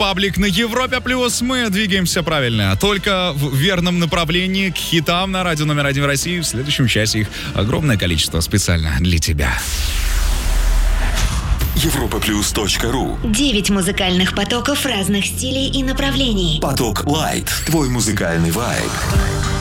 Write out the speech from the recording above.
Паблик на Европе плюс. Мы двигаемся правильно, только в верном направлении к хитам на радио номер 1 в России. В следующем часе их огромное количество специально для тебя. Европаплюс.ру. 9 музыкальных потоков разных стилей и направлений. Поток Лайт. Твой музыкальный вайб.